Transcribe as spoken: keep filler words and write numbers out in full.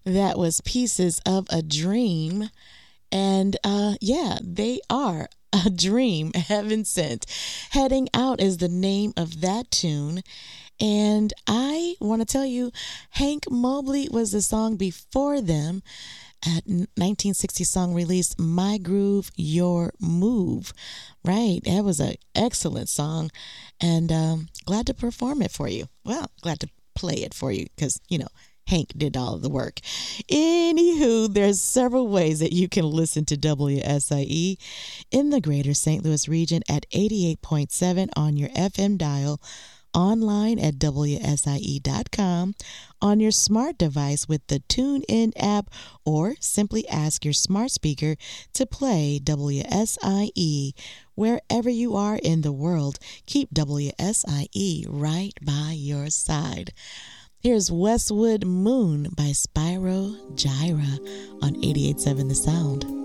That was Pieces of a Dream. And uh, yeah, they are a dream, heaven sent. Heading Out is the name of that tune. And I want to tell you, Hank Mobley was the song before them at nineteen sixty song release, My Groove, Your Move. Right, that was an excellent song. And um, glad to perform it for you. Well, glad to play it for you because, you know, Hank did all of the work. Anywho, there's several ways that you can listen to W S I E in the greater Saint Louis region at eighty-eight point seven on your F M dial, online at W S I E dot com, on your smart device with the TuneIn app, or simply ask your smart speaker to play W S I E wherever you are in the world. Keep W S I E right by your side. Here's Westwood Moon by Spyro Gyra on eighty-eight point seven The Sound.